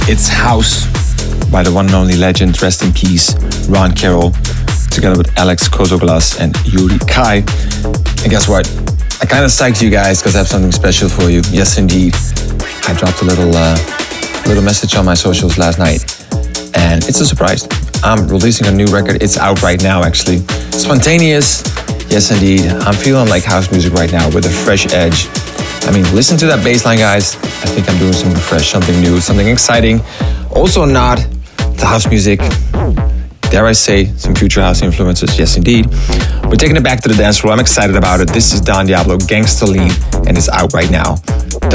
It's House by the one and only legend, rest in peace, Ron Carroll, together with Alex Kozoglas and Yuri Kai. And guess what? I kind of psyched you guys because I have something special for you. Yes, indeed. I dropped a little message on my socials last night, and it's a surprise. I'm releasing a new record. It's out right now, actually. Spontaneous. Yes, indeed. I'm feeling like house music right now with a fresh edge. I mean, listen to that bass line, guys. I think I'm doing something fresh, something new, something exciting. Also not the house music. Dare I say, some future house influences. Yes, indeed. We're taking it back to the dance floor. I'm excited about it. This is Don Diablo, Gangsta Lean, and it's out right now.